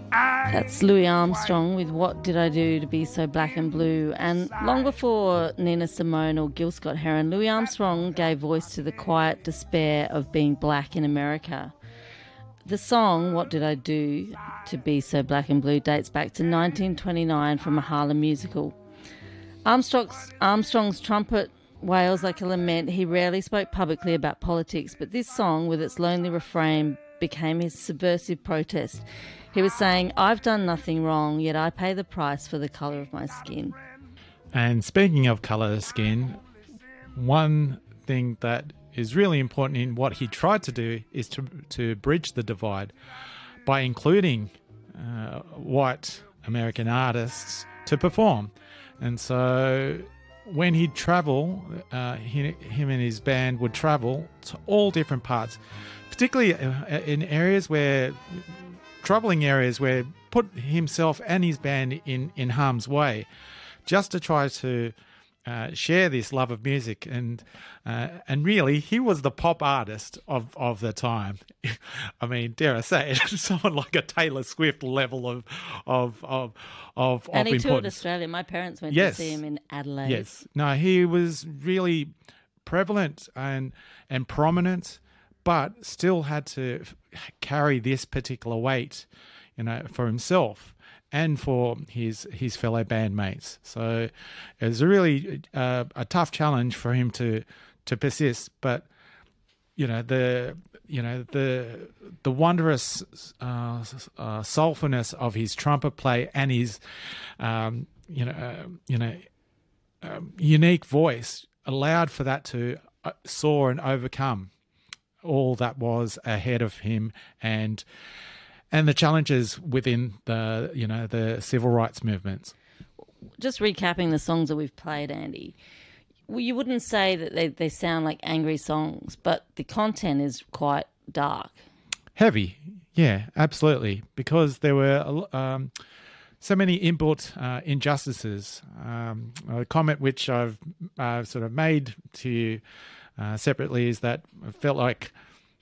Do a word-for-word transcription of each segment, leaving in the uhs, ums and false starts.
That's Louis Armstrong with What Did I Do to Be So Black and Blue. And long before Nina Simone or Gil Scott-Heron, Louis Armstrong gave voice to the quiet despair of being black in America. The song, What Did I Do to Be So Black and Blue, dates back to nineteen twenty-nine from a Harlem musical. Armstrong's, Armstrong's trumpet wails like a lament. He rarely spoke publicly about politics, but this song, with its lonely refrain, became his subversive protest. He was saying, I've done nothing wrong, yet I pay the price for the colour of my skin. And speaking of colour of skin, one thing that is really important in what he tried to do is to to bridge the divide by including uh, white American artists to perform. And so when he'd travel, uh, he, him and his band would travel to all different parts, particularly in areas where, troubling areas where put himself and his band in, in harm's way, just to try to uh, share this love of music. And uh, and really, he was the pop artist of, of the time. I mean, dare I say it, someone like a Taylor Swift level of of of of, and of he toured importance. Australia. My parents went Yes. to see him in Adelaide. Yes. No, he was really prevalent and and prominent, but still had to carry this particular weight, you know, for himself and for his his fellow bandmates. So it was really uh, a tough challenge for him to to persist. But you know the you know the the wondrous uh, uh, soulfulness of his trumpet play and his um, you know uh, you know um, unique voice allowed for that to uh, soar and overcome all that was ahead of him and and the challenges within the you know the civil rights movements. Just recapping the songs that we've played, Andy, well, you wouldn't say that they, they sound like angry songs, but the content is quite dark. Heavy, yeah, absolutely, because there were um, so many inbuilt uh, injustices. Um, a comment which I've uh, sort of made to you uh, separately is that I felt like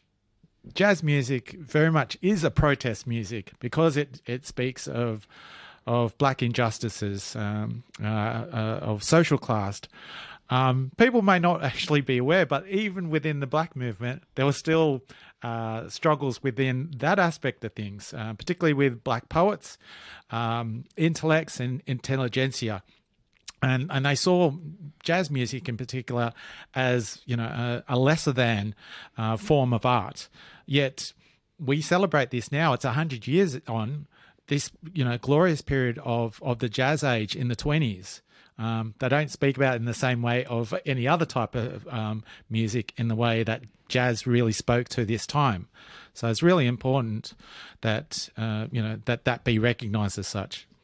jazz music very much is a protest music because it, it speaks of of black injustices, um, uh, uh, of social class. Um, people may not actually be aware, but even within the black movement, there were still uh, struggles within that aspect of things, uh, particularly with black poets, um, intellects and intelligentsia. And and they saw jazz music in particular as, you know, a, a lesser than uh, form of art. Yet we celebrate this now. It's a hundred years on this, you know, glorious period of, of the jazz age in the twenties. Um, they don't speak about it in the same way of any other type of um, music in the way that jazz really spoke to this time. So it's really important that, uh, you know, that that be recognised as such.